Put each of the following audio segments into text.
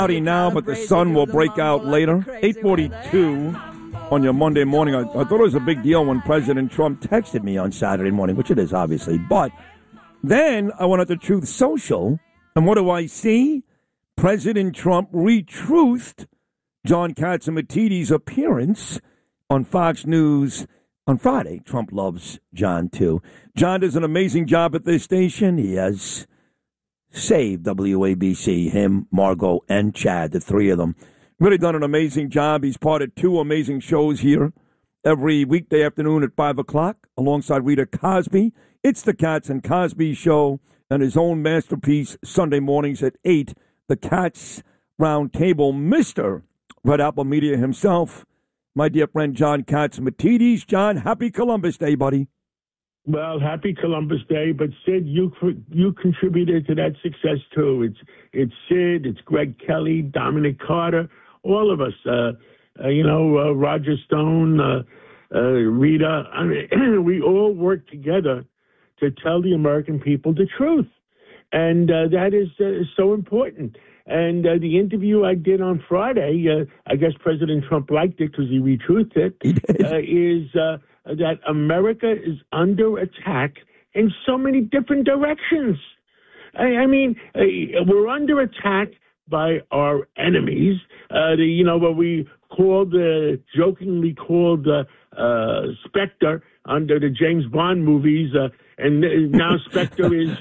Cloudy now, but the sun will break out later. 8:42 on your Monday morning. I thought it was a big deal when President Trump texted me on Saturday morning, which it is, obviously. But then I went on to Truth Social, and what do I see? President Trump retruthed John Catsimatidis' appearance on Fox News on Friday. Trump loves John, too. John does an amazing job at this station. He has saved WABC, him, Margot, and Chad, the three of them. Really done an amazing job. He's part of two amazing shows here every weekday afternoon at 5 o'clock alongside Rita Cosby. It's the Cats and Cosby Show, and his own masterpiece Sunday mornings at 8, the Cats Round Table. Mr. Red Apple Media himself, my dear friend John Catsimatidis. John, happy Columbus Day, buddy. Well, happy Columbus Day, but Sid, you contributed to that success too. It's Sid, it's Greg Kelly, Dominic Carter, all of us. Roger Stone, Rita. I mean, we all work together to tell the American people the truth, and that is so important. And the interview I did on Friday, I guess President Trump liked it because he retruthed it, is that America is under attack in so many different directions. I mean, we're under attack by our enemies. What we jokingly called Spectre under the James Bond movies, and now Spectre is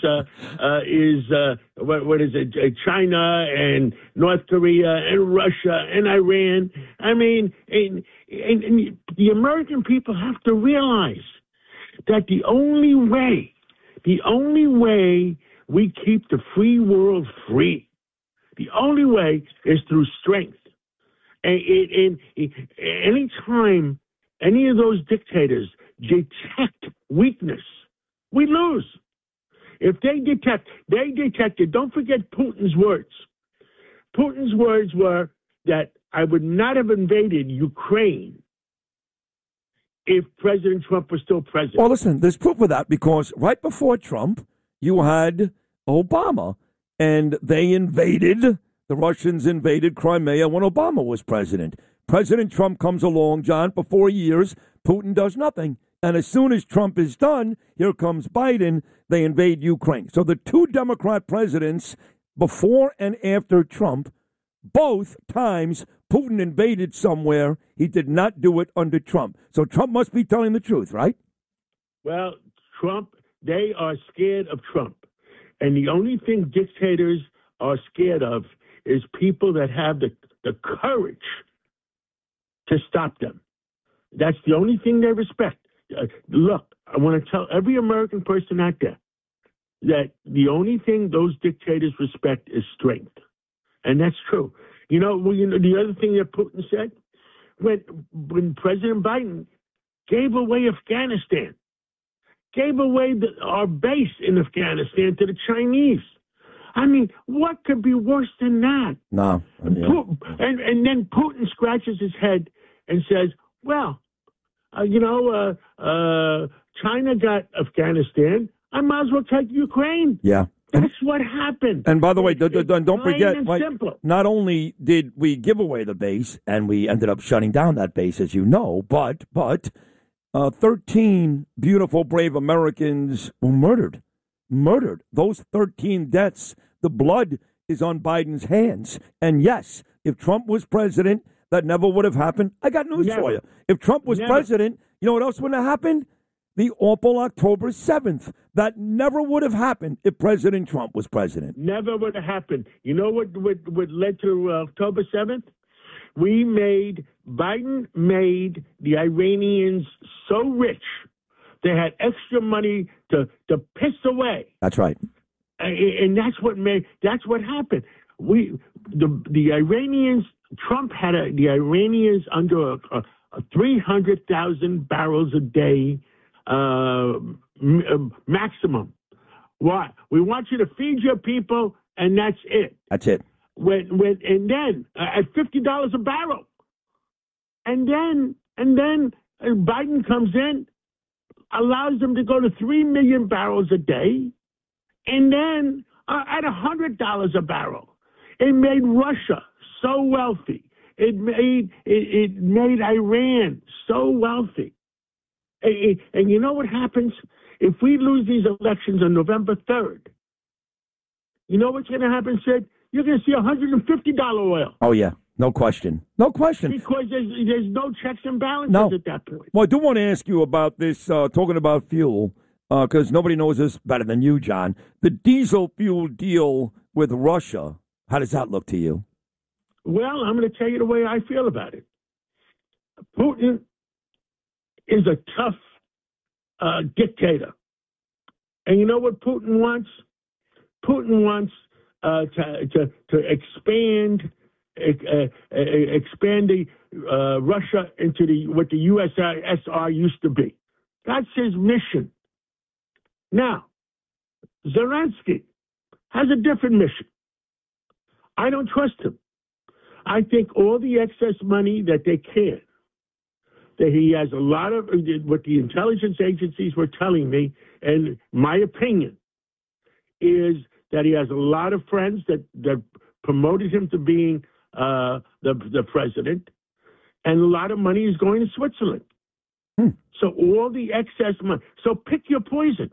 what is it? China and North Korea and Russia and Iran. I mean, and the American people have to realize that the only way we keep the free world free, the only way is through strength. And any time any of those dictators detect weakness, we lose. If they detected, don't forget Putin's words. Putin's words were that I would not have invaded Ukraine if President Trump was still president. Well, listen, there's proof of that because right before Trump, you had Obama, and the Russians invaded Crimea when Obama was president. President Trump comes along, John, for 4 years. Putin does nothing. And as soon as Trump is done, here comes Biden. They invade Ukraine. So the two Democrat presidents before and after Trump, both times Putin invaded somewhere. He did not do it under Trump. So Trump must be telling the truth, right? Well, they are scared of Trump. And the only thing dictators are scared of is people that have the courage to stop them. That's the only thing they respect. Look, I want to tell every American person out there that the only thing those dictators respect is strength. And that's true. The other thing that Putin said, when President Biden gave away Afghanistan, gave away our base in Afghanistan to the Chinese. I mean, what could be worse than that? No. Yeah. And then Putin scratches his head and says, well, China got Afghanistan. I might as well take Ukraine. Yeah. That's what happened. And by the way, don't forget, not only did we give away the base, and we ended up shutting down that base, as you know, but 13 beautiful, brave Americans were murdered. Those 13 deaths, the blood is on Biden's hands. And yes, if Trump was president, that never would have happened. I got news for you. If Trump was president, you know what else would have happened? The awful October 7th. That never would have happened if President Trump was president. Never would have happened. You know what led to October 7th? Biden made the Iranians so rich, they had extra money to piss away. That's right. And that's what happened. The Iranians, Trump had the Iranians under a 300,000 barrels a day maximum. Why? We want you to feed your people, and that's it. That's it. And then at $50 a barrel, and then Biden comes in, allows them to go to 3 million barrels a day, and then at $100 a barrel, it made Russia so wealthy. It made Iran so wealthy. And you know what happens? If we lose these elections on November 3rd, you know what's going to happen, Sid? You're going to see $150 oil. Oh, yeah. No question. No question. Because there's no checks and balances at that point. Well, I do want to ask you about this, talking about fuel, because nobody knows this better than you, John. The diesel fuel deal with Russia, how does that look to you? Well, I'm going to tell you the way I feel about it. Putin is a tough dictator. And you know what Putin wants? Putin wants to expand the Russia into what the USSR used to be. That's his mission. Now, Zelensky has a different mission. I don't trust him. I think all the excess money that they can, that he has a lot of, what the intelligence agencies were telling me, and my opinion, is that he has a lot of friends that promoted him to being the president, and a lot of money is going to Switzerland. So all the excess money. So pick your poison.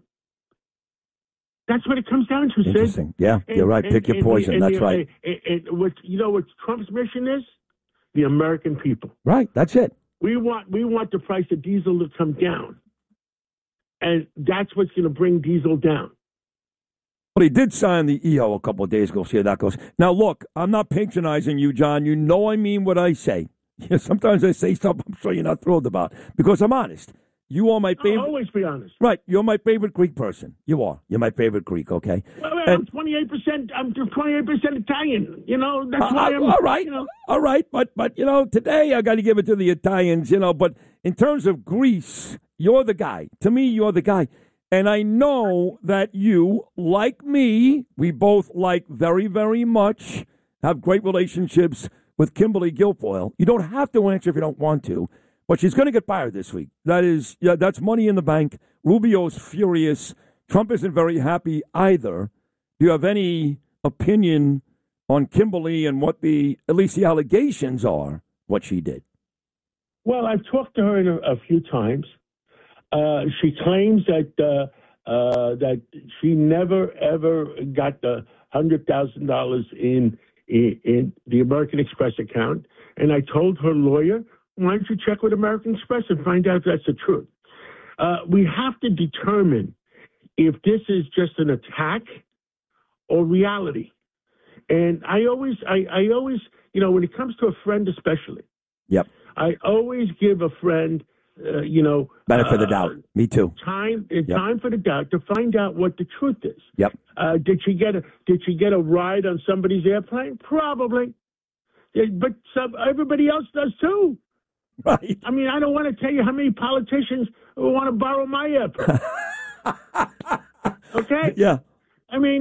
That's what it comes down to, Sid. Interesting. Yeah, you're right. Pick your poison. That's right. What Trump's mission is? The American people. Right. That's it. We want the price of diesel to come down, and that's what's going to bring diesel down. Well, he did sign the EO a couple of days ago. See how that goes. Now, look, I'm not patronizing you, John. You know I mean what I say. Sometimes I say stuff I'm sure you're not thrilled about because I'm honest. You are my favorite. I'll always be honest. Right. You're my favorite Greek person. You are. You're my favorite Greek, okay? Well, I'm 28%. I'm 28% Italian. You know, that's why I'm. All right. You know. All right. But today I got to give it to the Italians, But in terms of Greece, you're the guy. To me, you're the guy. And I know that you, like me, we both like very, very much, have great relationships with Kimberly Guilfoyle. You don't have to answer if you don't want to. But she's going to get fired this week. That's money in the bank. Rubio's furious. Trump isn't very happy either. Do you have any opinion on Kimberly and what at least the allegations are, what she did? Well, I've talked to her a few times. She claims that she never ever got the $100,000 in the American Express account, and I told her lawyer, why don't you check with American Express and find out if that's the truth? We have to determine if this is just an attack or reality. And I always, when it comes to a friend especially, yep, I always give a friend, benefit of the doubt. Me too. Time for the doubt to find out what the truth is. Yep. Did she get a ride on somebody's airplane? Probably. But everybody else does too. Right. I mean, I don't want to tell you how many politicians want to borrow my airplane. Okay? Yeah. I mean,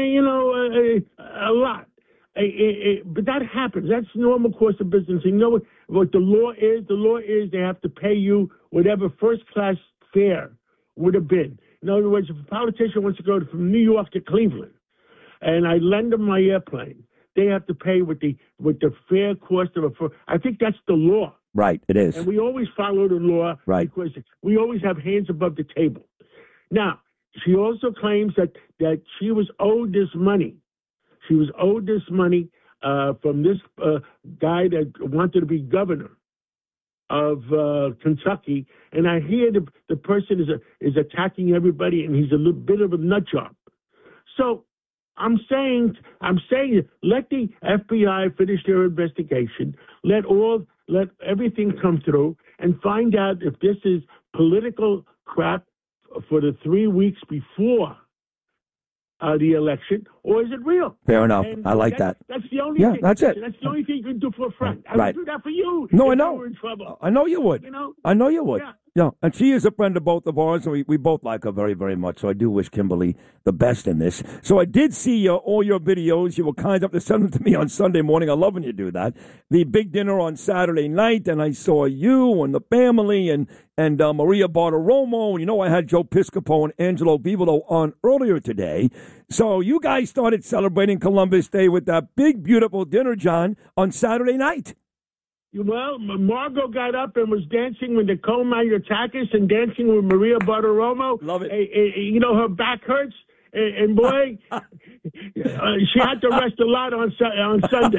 a lot. But that happens. That's normal course of business. You know what the law is? The law is they have to pay you whatever first-class fare would have been. In other words, if a politician wants to go from New York to Cleveland, and I lend them my airplane, they have to pay with the fair cost of I think that's the law. Right, it is. And we always follow the law, right, because we always have hands above the table. Now, she also claims that she was owed this money. She was owed this money from this guy that wanted to be governor of Kentucky. And I hear the person is attacking everybody, and he's a little bit of a nut job. So I'm saying, let the FBI finish their investigation. Let everything come through and find out if this is political crap for the 3 weeks before the election, or is it real? Fair enough. And I like that. That's the only thing. That's it. That's the only thing you can do for a friend. I right. would do that for you. No, if I know. You were in trouble. I know you would. I know you would. Yeah. Yeah, and she is a friend of both of ours, and we both like her very, very much. So I do wish Kimberly the best in this. So I did see all your videos. You were kind enough to send them to me on Sunday morning. I love when you do that. The big dinner on Saturday night, and I saw you and the family and Maria Bartiromo. And, I had Joe Piscopo and Angelo Vivolo on earlier today. So you guys started celebrating Columbus Day with that big, beautiful dinner, John, on Saturday night. Well, Margot got up and was dancing with Nicole Maliotakis and dancing with Maria Bartiromo. Love it. Her back hurts, and boy, she had to rest a lot on Sunday.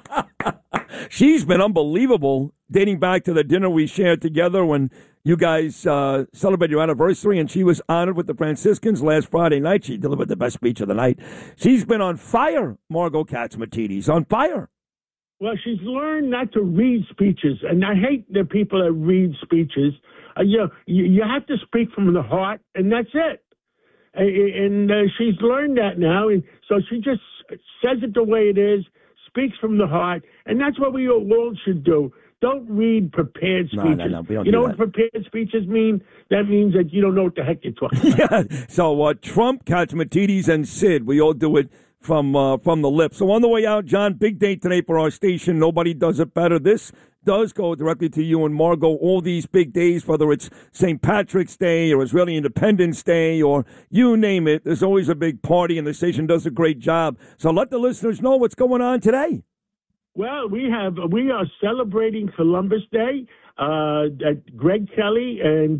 She's been unbelievable, dating back to the dinner we shared together when you guys celebrated your anniversary, and she was honored with the Franciscans last Friday night. She delivered the best speech of the night. She's been on fire, Margot Catsimatidis, on fire. Well, she's learned not to read speeches, and I hate the people that read speeches. You have to speak from the heart, and that's it. And she's learned that now, and so she just says it the way it is, speaks from the heart, and that's what we all should do. Don't read prepared speeches. No, we don't you do know that. what prepared speeches mean? That means that you don't know what the heck you're talking about. Yeah. So Trump, Catsimatidis, and Sid, we all do it from the lips. So on the way out, John, big day today for our station. Nobody does it better. This does go directly to you and Margot. All these big days, whether it's St. Patrick's Day or Israeli Independence Day or you name it, there's always a big party, and the station does a great job. So let the listeners know what's going on today. Well, we are celebrating Columbus Day. Greg Kelly and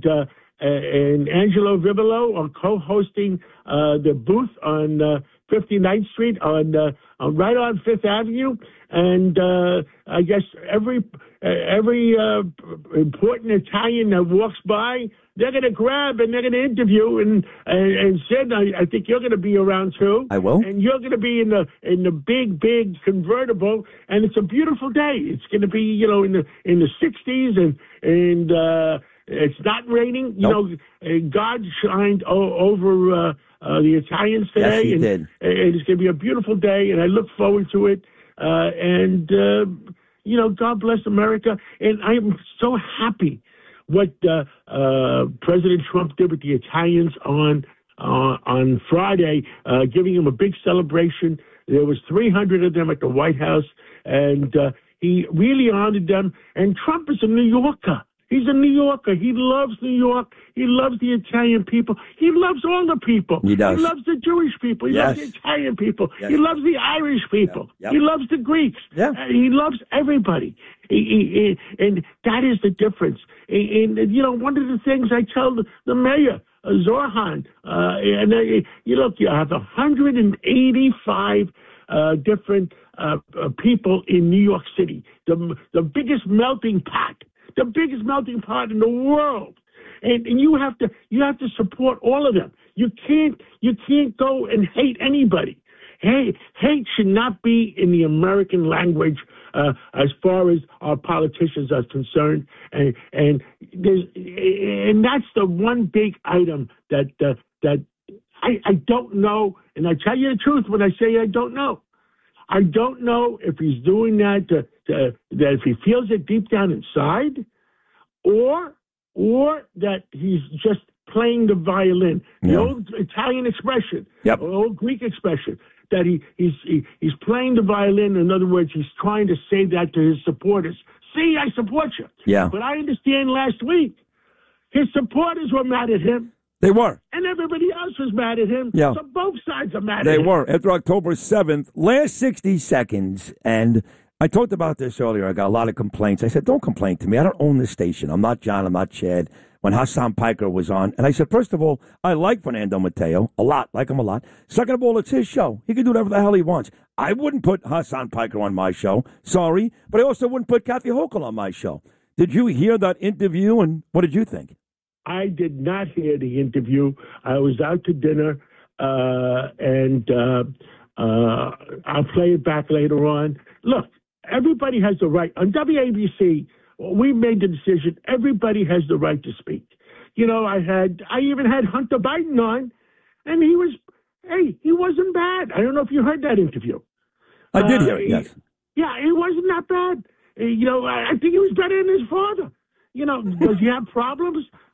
Angelo Vivolo are co-hosting the booth on 59th Street on right on Fifth Avenue, and I guess every important Italian that walks by, they're going to grab and they're going to interview. And Sid, I think you're going to be around too. I will. And you're going to be in the big convertible, and it's a beautiful day. It's going to be in the 60s, and it's not raining. Nope. God shined over the Italians today. Yes, he did. And it's going to be a beautiful day, and I look forward to it. God bless America. And I'm so happy what President Trump did with the Italians on Friday, giving them a big celebration. There was 300 of them at the White House, and he really honored them. And Trump is a New Yorker. He's a New Yorker. He loves New York. He loves the Italian people. He loves all the people. He does. He loves the Jewish people. He loves the Italian people. Yes. He loves the Irish people. Yep. He loves the Greeks. Yeah. He loves everybody. And that is the difference. And one of the things I tell the mayor, Zorhan, you have 185 different people in New York City, the biggest melting pot. The biggest melting pot in the world, and you have to support all of them. You can't go and hate anybody. Hey, hate should not be in the American language as far as our politicians are concerned, and that's the one big item that I don't know, and I tell you the truth when I say I don't know. I don't know if he's doing that that if he feels it deep down inside, or that he's just playing the violin. The old Italian expression, the old Greek expression, that he's playing the violin. In other words, he's trying to say that to his supporters. See, I support you. Yeah. But I understand last week his supporters were mad at him. They were. And everybody else was mad at him. Yeah. So both sides are mad at him. They were. After October 7th, last 60 seconds, and I talked about this earlier. I got a lot of complaints. I said, don't complain to me. I don't own this station. I'm not John. I'm not Chad. When Hassan Piker was on. And I said, first of all, I like Fernando Mateo a lot. Like him a lot. Second of all, it's his show. He can do whatever the hell he wants. I wouldn't put Hassan Piker on my show. Sorry. But I also wouldn't put Kathy Hochul on my show. Did you hear that interview, and what did you think? I did not hear the interview. I was out to dinner, and I'll play it back later on. Look, everybody has the right. On WABC, we made the decision, everybody has the right to speak. I even had Hunter Biden on, and he wasn't bad. I don't know if you heard that interview. I did hear it, yes. Yeah, it wasn't that bad. I think he was better than his father. Does he have problems?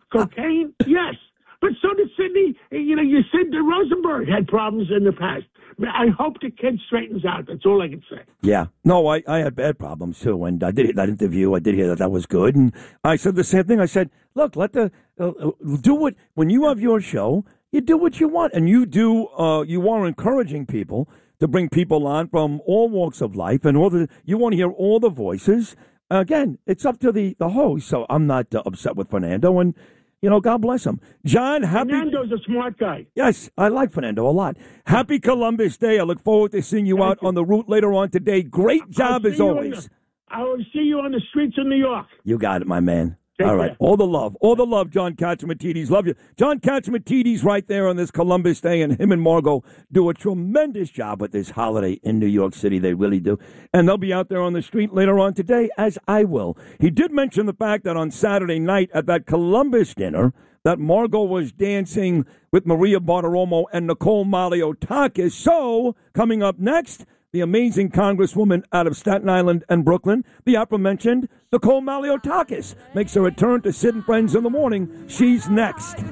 Cocaine? Yes. But so did Sidney. You said that Rosenberg had problems in the past. I hope the kid straightens out. That's all I can say. Yeah. No, I had bad problems, too. And I did hear that interview. I did hear that was good. And I said the same thing. I said, look, do it. When you have your show, you do what you want. And you are encouraging people to bring people on from all walks of life. And you want to hear all the voices. Again, it's up to the host. So I'm not upset with Fernando. And God bless him. John, Fernando's a smart guy. Yes, I like Fernando a lot. Happy Columbus Day. I look forward to seeing you out on the route later on today. Great job as always. I will see you on the streets of New York. You got it, my man. All right. Care. All the love, John Catsimatidis. Love you. John Catsimatidis right there on this Columbus Day, and him and Margot do a tremendous job with this holiday in New York City. They really do. And they'll be out there on the street later on today, as I will. He did mention the fact that on Saturday night at that Columbus dinner, that Margot was dancing with Maria Bartiromo and Nicole Maliotakis. So, coming up next, the amazing congresswoman out of Staten Island and Brooklyn, the aforementioned Nicole Maliotakis, makes her return to Sid and Friends in the Morning. She's next.